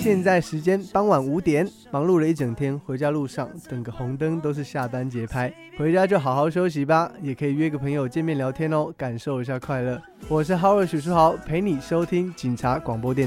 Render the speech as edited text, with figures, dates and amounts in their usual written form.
现在时间傍晚5点，忙碌了一整天，回家路上等个红灯都是下班节拍，回家就好好休息吧，也可以约个朋友见面聊天哦，感受一下快乐。我是 Howard 许书豪，陪你收听警察广播电台。